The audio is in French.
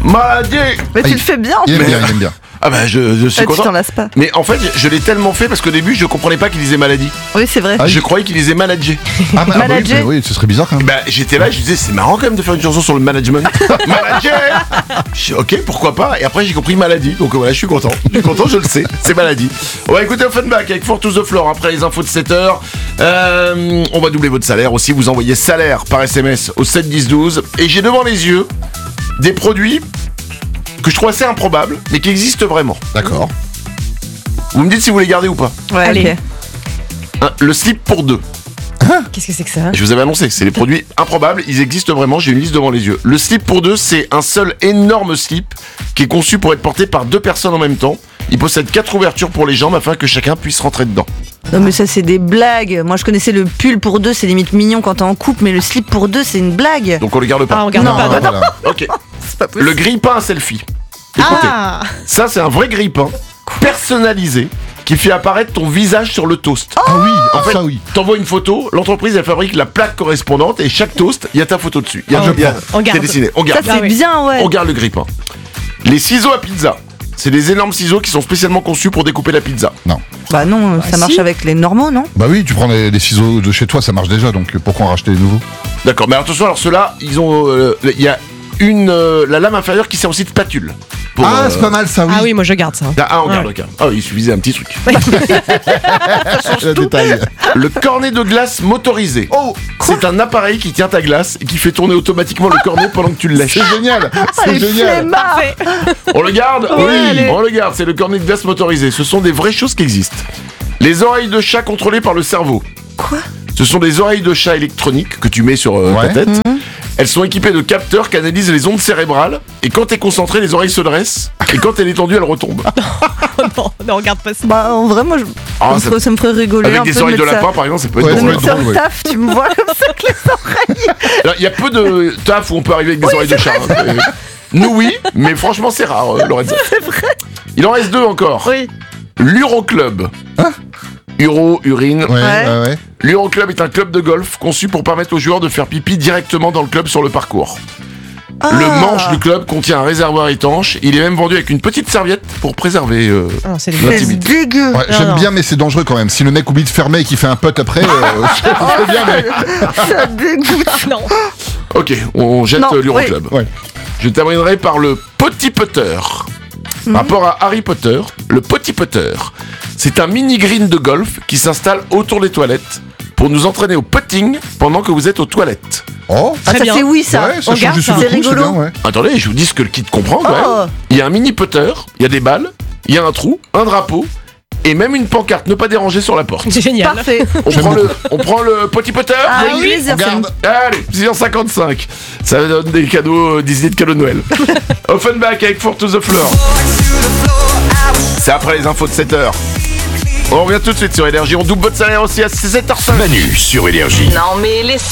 Maladie. Mais tu le fais bien. Il aime bien. Ah bah je suis Tu content. t'en lasses pas. Mais en fait, je l'ai tellement fait parce qu'au début, je comprenais pas qu'il disait maladie. Oui, c'est vrai. Je croyais qu'il disait manager. Manager. Oui, ce serait bizarre quand même. Bah j'étais là, je disais c'est marrant quand même de faire une chanson sur le management. Manager. Je dis ok, pourquoi pas. Et après j'ai compris maladie. Donc voilà, je suis content. Je le sais, c'est maladie. On va écouter Offenbach avec For to the Floor après les infos de 7h. On va doubler votre salaire aussi. Vous envoyez salaire par SMS au 7 10 12. Et j'ai devant les yeux des produits que je trouve assez improbables, mais qui existent vraiment. D'accord. Vous me dites si vous les gardez ou pas. Ouais, Allez. ok. Le slip pour deux. Qu'est-ce que c'est que ça? Je vous avais annoncé, c'est les produits improbables, ils existent vraiment, j'ai une liste devant les yeux. Le slip pour deux, c'est un seul énorme slip qui est conçu pour être porté par 2 personnes en même temps. Il possède 4 ouvertures pour les jambes afin que chacun puisse rentrer dedans. Non mais ça c'est des blagues. Moi je connaissais le pull pour 2, c'est limite mignon quand t'es en couple, mais le slip pour 2 c'est une blague. Donc on le garde pas. Ah, on garde Non, pas. voilà. Voilà. Ok. C'est pas possible. Le grille-pain à selfie. Écoutez, Ah, ça c'est un vrai grille-pain personnalisé qui fait apparaître ton visage sur le toast. Ah oui, En fait, ça oui. t'envoies une photo, l'entreprise elle fabrique la plaque correspondante et chaque toast, il y a ta photo dessus. Il y a, Ah, il y a- on garde. c'est dessiné, on Ça garde. c'est Ah oui. bien, ouais. On garde le grille-pain. Les ciseaux à pizza. C'est des énormes ciseaux qui sont spécialement conçus pour découper la pizza. Bah non, ça marche si. avec les normaux, non? Bah oui, tu prends les ciseaux de chez toi, ça marche déjà, donc pourquoi en racheter des nouveaux? D'accord, mais attention, alors ceux-là, ils ont. Il y a la lame inférieure qui sert aussi de spatule. Pour, Ah, c'est pas mal ça, oui. ah oui, moi je garde ça. Ah, on garde, Ouais. ok. Ah, il suffisait un petit truc. Le détail. Le cornet de glace motorisé. Oh, C'est un appareil qui tient ta glace et qui fait tourner automatiquement le cornet pendant que tu le lèches. c'est génial. C'est les génial. flemmards. Parfait. On le garde Oui, allez. On le garde, c'est le cornet de glace motorisé. Ce sont des vraies choses qui existent. Les oreilles de chat contrôlées par le cerveau. Quoi? Ce sont des oreilles de chat électroniques que tu mets sur ta Ouais. tête. Elles sont équipées de capteurs qui analysent les ondes cérébrales. Et quand t'es concentré, les oreilles se dressent. Et quand elle est tendue, elle retombe. Non, non, on garde pas ça. Bah en vrai, moi Ah, ça me ferait rigoler un avec peu des oreilles de mettre ça. lapin, par exemple, ça peut être Ouais, De drôle. mettre ça drôle, au ouais. taf, tu me vois comme ça avec les oreilles. Alors, il y a peu de taf où on peut arriver avec des oreilles de chat. hein. Nous, oui, mais franchement, c'est rare, Lorenzo. C'est vrai. Il en reste 2 encore. Oui. L'Uroclub. Uro, urine. Ouais. L'Uroclub est un club de golf conçu pour permettre aux joueurs de faire pipi directement dans le club sur le parcours. Ah. Le manche du club contient un réservoir étanche. Il est même vendu avec une petite serviette pour préserver. Ah, c'est Ouais. dégueu. C'est Intimité. dégueu. Ouais, Non, j'aime non. bien, mais c'est dangereux quand même. Si le mec oublie de fermer et qu'il fait un putt après, c'est bien, mais. Ça dégoûte. Non. Ok, on jette Non, l'Uroclub. Ouais. Je terminerai par le Petit Putter. Rapport à Harry Potter, le Petit Putter, c'est un mini green de golf qui s'installe autour des toilettes pour nous entraîner au putting pendant que vous êtes aux toilettes. Oh, Ah, Très ça bien. c'est oui ça. ouais, ça on change garde du ça. sous le C'est coup, c'est rigolo. bien, ouais. Attendez, je vous dis ce que le kit comprend quand Oh. même. Il y a un mini putter, il y a des balles, il y a un trou, un drapeau et même une pancarte ne pas déranger sur la porte. C'est génial. Parfait. On prend le Petit Putter. Ah Oui, oui, plaisir, on garde. Allez, 6h55. Ça donne des cadeaux, des idées de cadeaux de Noël. Offenbach avec For to the Floor. C'est après les infos de 7h. On revient tout de suite sur Énergie. On double votre salaire aussi à 7h05. Manu sur Énergie. Non mais laisse